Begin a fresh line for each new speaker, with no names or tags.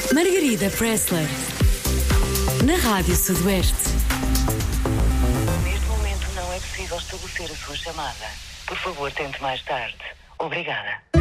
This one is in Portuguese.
Margarida Pressler, na Rádio Sudoeste.
Neste momento não é possível estabelecer a sua chamada. Por favor, tente mais tarde. Obrigada.